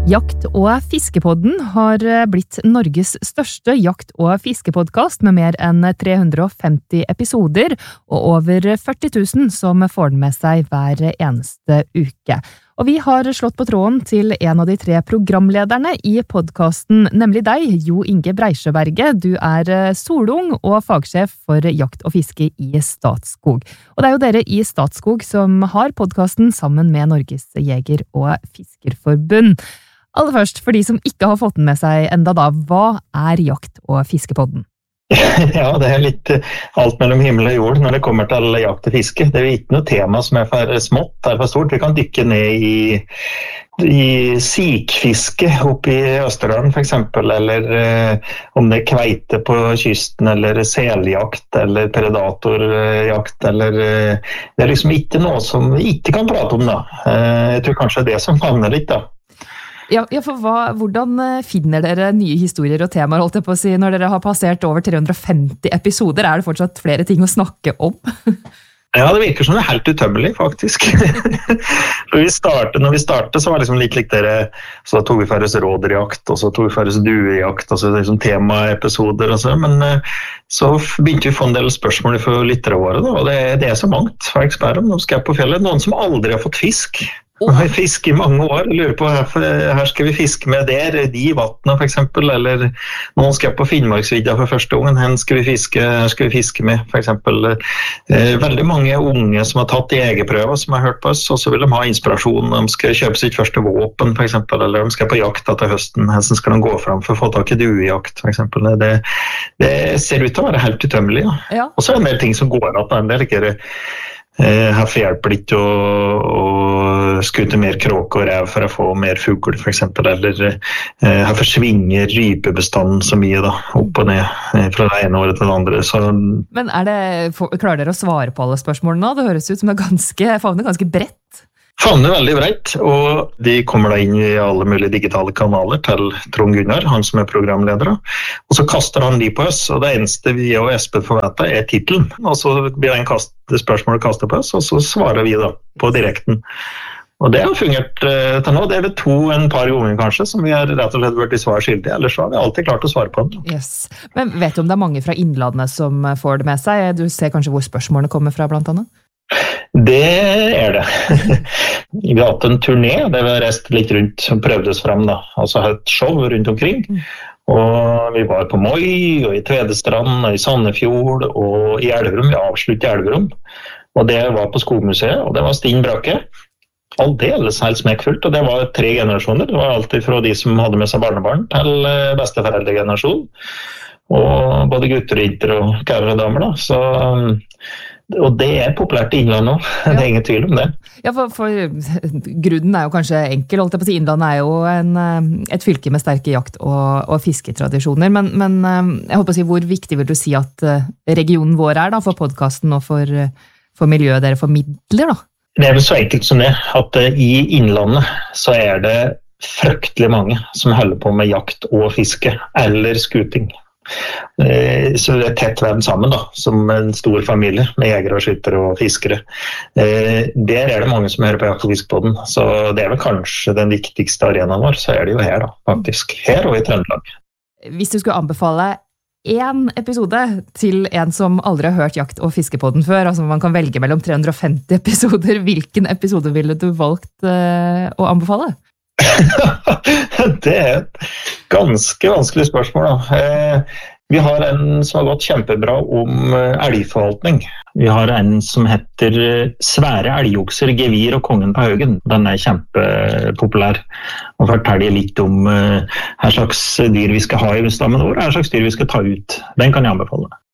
Jakt- og fiskepodden har blitt Norges største jakt- og fiskepodcast med mer enn 350 episoder og over 40 000 som får den med seg hver eneste uke. Og vi har slått på tråden til en av de 3 programlederne i podcasten, nemlig deg, Jo Inge Breisjøberget. Du solung og fagsjef for jakt og fiske i Statskog. Og det jo dere i Statskog som har podcasten sammen med Norges Jeger- og Fiskerforbund. Aller først, for de som ikke har fått den med seg enda da, hva jakt- og fiskepodden? Ja, det litt alt mellom himmel og jord når det kommer til jakt og fiske. Det ikke noe tema som for smått, for stort. Vi kan dykke ned i sikfiske oppe i Østerdalen for eksempel, eller om det kveite på kysten, eller seljakt, eller predatorjakt, eller det liksom ikke noe som vi ikke kan prate om da. Jeg tror kanskje det som favner litt da. Ja, for hvordan finner dere nye historier og temaer, holdt jeg på å si, når dere har passert over 350 episoder? Det fortsatt flere ting å snakke om? Ja, det virker som det helt utømmelig, faktisk. Når vi startet, så var det liksom litt dere, så tok vi for oss råderjakt, og så tok vi for oss duejakt, og så liksom temaepisoder og så, men så begynte vi å få en del spørsmål for lyttere våre, da, og det så mangt, for jeg spør om de skal på fjellet. Noen som aldri har fått fisk. Vi har fisket i mange år, lurer på her skal vi fiske med de vattene for eksempel, eller noen skal på Finnmarksvidda for første gangen, her skal vi fiske med for eksempel. Veldig mange unge som har tatt jegerprøver som har hørt på oss, og så vil de ha inspirasjon, de skal kjøpe sitt første våpen for eksempel, eller de skal på jakt til høsten, her skal de gå fram for å få tak i duejakt for eksempel. Det ser ut til å være helt utømmelig, ja. Og så en del ting som går at en del ikke Herfor hjelper det ikke å skute mer kråke og rev for å få mer fugl for eksempel, eller herfor svinger rypebestanden så mye da, opp og ned fra det ene året til det andre. Så... Men klarer dere å svare på alle spørsmålene nå? Det høres ut som det favner ganske bredt. Favner veldig bredt, og de kommer da inn i alle mulige digitale kanaler til Trond Gunnar, han som programleder. Og så kaster han de på oss, og det eneste vi og Espen får vite titelen. Og så blir spørsmålet kastet på oss, og så svarer vi da på direkten. Og det har fungert til nå. Det vel en par ganger kanskje, som vi har rett og slett vært i svar skyldig, ellers så har vi alltid klart å svare på den. Yes. Men vet du om det mange fra innlandet som får det med seg? Du ser kanskje hvor spørsmålene kommer fra blant annet? Det det. Vi har hatt en turné, der vi har reist litt rundt og prøvd oss frem da, altså hatt show rundt omkring. Og vi var på Moi, og i Tvedestrand, og i Sandefjord, og i Elverum, vi avsluttet i Elverum. Og det var på Skogmuseet, og det var Stinn Brakke. Aldeles helt smekkfullt, og det var 3 generasjoner. Det var alltid fra de som hadde med seg barnebarn til besteforeldregenerasjon. Og både gutter og jenter og kære og damer da, så... Og det populært i Innlandet nå, det ingen tvil om det. Ja, for grunnen jo kanskje enkel, holdt jeg på å si. Innlandet jo et fylke med sterke jakt- og fisketradisjoner, men jeg håper å si, hvor viktig vil du si at regionen vår da, for podcasten og for miljøet dere formidler da? Det vel så enkelt som det, at i Innlandet så det fryktelig mange som holder på med jakt og fiske, eller skuting. Så det tett vevd sammen da, som en stor familie med jegere og skyttere og fiskere. Der det mange som hører på jakt- og fiskepodden, så det vel kanskje den viktigste arenaen vår, så det jo her da, faktisk. Her og i Trøndelag. Hvis du skulle anbefale en episode til en som aldri har hørt jakt- og fiskepodden før, altså man kan velge mellom 350 episoder, hvilken episode ville du valgt å anbefale? Det et ganske vanskelig spørsmål da. Vi har en som har gått kjempebra om elgforvaltning. Vi har en som heter Svære elgokser, gevir og kongen på haugen. Den kjempepopulær og forteller litt om hva slags dyr vi skal ha i stammen vår, hva slags dyr vi skal ta ut. Den kan jeg anbefale.